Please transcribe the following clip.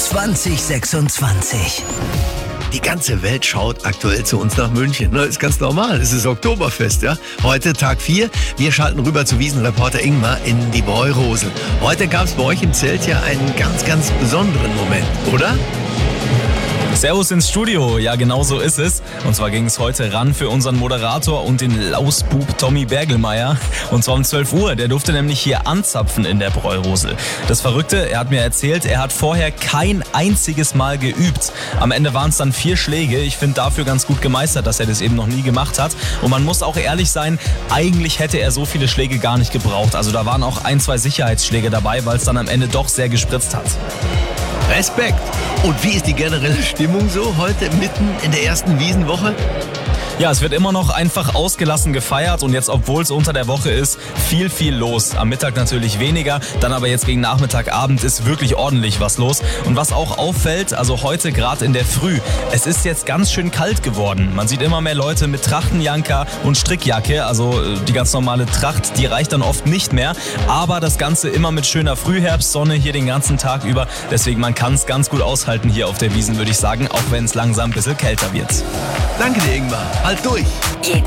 2026. Die ganze Welt schaut aktuell zu uns nach München. Das ist ganz normal. Es ist Oktoberfest, ja. Heute Tag 4. Wir schalten rüber zu Wiesenreporter Ingmar in die Bräurosel. Heute gab es bei euch im Zelt ja einen ganz, ganz besonderen Moment, oder? Servus ins Studio, ja genau so ist es. Und zwar ging es heute ran für unseren Moderator und den Lausbub Tommy Bergelmeier. Und zwar um 12 Uhr, der durfte nämlich hier anzapfen in der Bräurosel. Das Verrückte, er hat mir erzählt, er hat vorher kein einziges Mal geübt. Am Ende waren es dann 4 Schläge. Ich finde dafür ganz gut gemeistert, dass er das eben noch nie gemacht hat. Und man muss auch ehrlich sein, eigentlich hätte er so viele Schläge gar nicht gebraucht. Also da waren auch 1, 2 Sicherheitsschläge dabei, weil es dann am Ende doch sehr gespritzt hat. Respekt. Und wie ist die generelle Stimmung so heute mitten in der ersten Wiesenwoche? Ja, es wird immer noch einfach ausgelassen gefeiert und jetzt, obwohl es unter der Woche ist, viel los. Am Mittag natürlich weniger, dann aber jetzt gegen Nachmittag, Abend ist wirklich ordentlich was los. Und was auch auffällt, also heute gerade in der Früh, es ist jetzt ganz schön kalt geworden. Man sieht immer mehr Leute mit Trachtenjanker und Strickjacke, also die ganz normale Tracht, die reicht dann oft nicht mehr. Aber das Ganze immer mit schöner Frühherbstsonne hier den ganzen Tag über. Deswegen, man kann es ganz gut aushalten hier auf der Wiesn, würde ich sagen, auch wenn es langsam ein bisschen kälter wird. Danke dir, Ingmar. Halt durch. Jeden